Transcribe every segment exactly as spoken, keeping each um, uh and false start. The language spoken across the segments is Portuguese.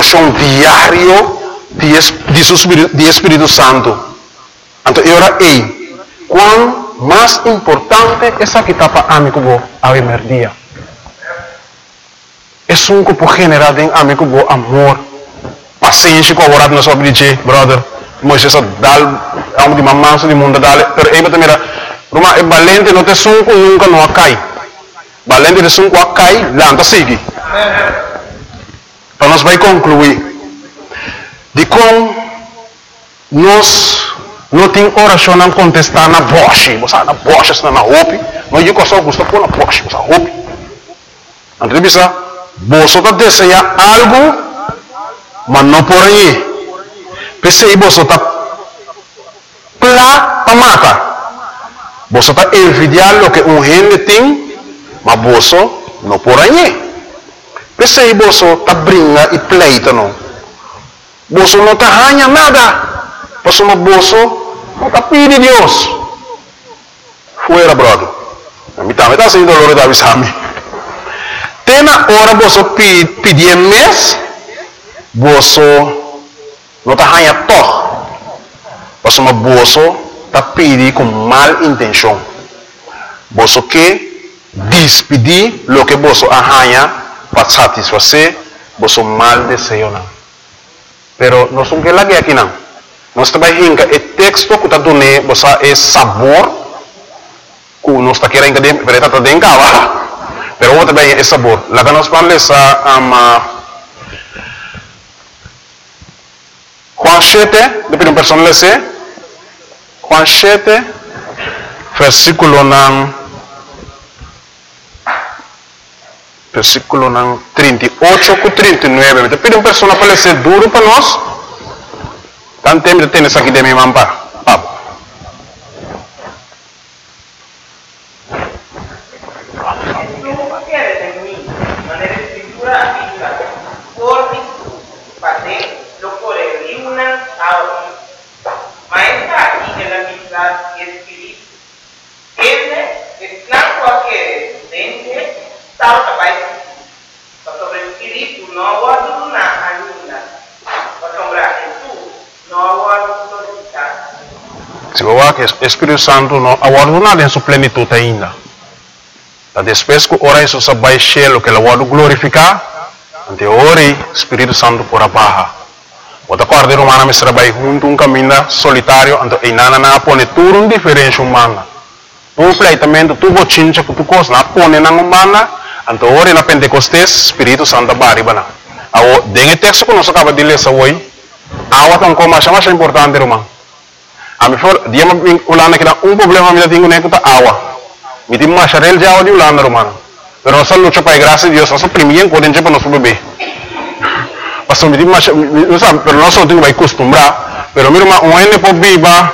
situação diária de, de, su, de Espírito Santo. Então, eu ei, quão mais importante essa que está para amigo bo a emerdia. É um que pode generar em amigo bo amor, paciência com a hora de nós obedecer, brother. Moisés dal, a um de mamãe do mundo dale, pero aí você mira, Roma é valente, não tem som que nunca não cai. Valente de som que cai, lá não segue. Para nós vai concluir de como nós não tem oração a contestar na voz, você na voz, você na roupa, mas eu só gosto de pôr na voz, você roupa. Entrevista, você está desejando algo, mas não por aí. Pensei você está plá para matar. Você está envidiando o que um gente tem, mas você não por aí. Pensei você está brincando e pleita não. Você não está ganhando nada. Você não está pedindo Deus. Fuera, brother. A mim também está sendo dolor da avisame. Tem na hora você pedir mês, você não está ganhando todo. Você está pedindo com mal intenção. Você quer despedir o que você ganha para satisfazer você mal desejo. Pero não somos que lá aqui não. Nós trabalhamos o texto que está dando você é sabor que nós está querendo que para estar dentro da pero outro também é sabor. Lá que nós vamos ler a Juan sete, depois uma pessoa lê Juan sete, versículo nan versículo nan trinta e oito com trinta e nove. Depois uma pessoa para ler duro para nós. Tanto tempo tem essa aqui de minha mampa. Se você que o Espírito Santo não aguarda em sua plenitude ainda. Depois que ora isso se vai cheio que ele vai glorificar, ante ora o Espírito Santo por abaixo. O acordo romano me será junto um caminho solitário, ante e nada na pone tudo um diferente humana. Tu pleitamento tu bochincha que tu cos na pone na humana, ante ora na Pentecostes Espírito Santo baribana. Ao dengue texto que nós acaba de ler hoje, awa tão como mais importante romano. A mim for dia me ulana que um problema me tenho nem que tá água. Me tem mais charel de água de ulana romano. Pero nós luta para graça de Deus, nós primeiro podemos para nosso bebê. Mas me tem mais, não sabe, pero nós não temos que acostumbrar. Pero mira, um ene por viva.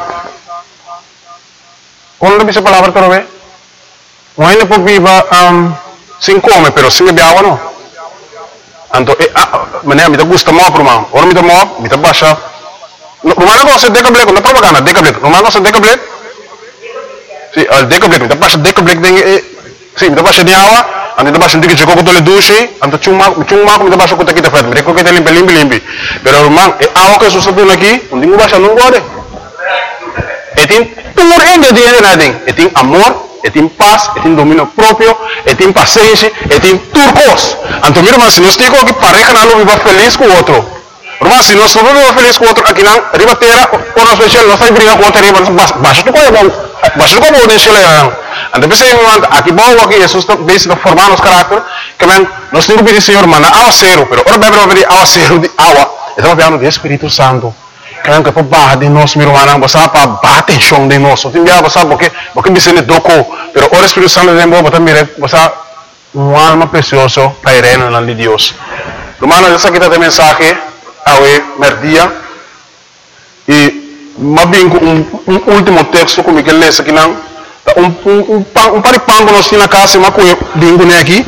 Quando dice palavra para ver? Um ene por viva, um, sem come, pero sem beber água não. Então, maneira me gusta mais para mim. Ora me dá mais, me dá baixa. Rumah ko sa deka black, na propaganda deka black. Rumah ko sa deka black. Si, al deka black, tapos sa deka black ding eh si, tapos sa niawa, ando tapos sa dika ko to le dushi, ando chuma, chuma ko tapos ko kita fat, mereka kita limpi limpi limpi. Pero rumah eh awa ko susunod lagi, hindi mo ba siya nung gode. Etin puro ingrediente natin. Etin amor, etin paz, etin dominio propio, etin paciencia, etin turcos. Anto mira mas nos digo que pareja na lo viva feliz com outro. Rumah si nós não vamos feliz com outro aqui não, ribateira, ou nós fechamos, nós vamos brigar com outro riba, baixo do coisa bom, baixo do coisa bom deixa ele não. Então pensei aqui bom aqui Jesus está bem formando os caráter, que men nós temos que pedir Senhor mana awa zero, pero ora bebe bebe awa zero de awa, estamos falando do Espírito Santo, que men que para barra de nós meu mana, você para bater chão de nós, tem dia você porque porque me sente doco, pero ora Espírito Santo de bom, você mire, você uma alma preciosa para ir no nome de Deus. Romano essa aqui tem mensagem awe merdia e mabingo um, um último texto como que lê aqui não um um um, um paripango nós tinha na casa mas coe bingo né aqui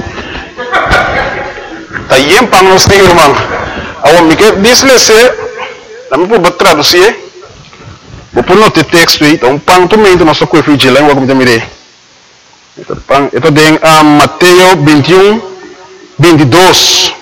tá yem pang nós tem irmão awe me que diz lê se não me pode traduzir vou pôr no texto aí então pang também nós só coe vigilante como te mirei então pang itu tem Mateus vinte e um, vinte e dois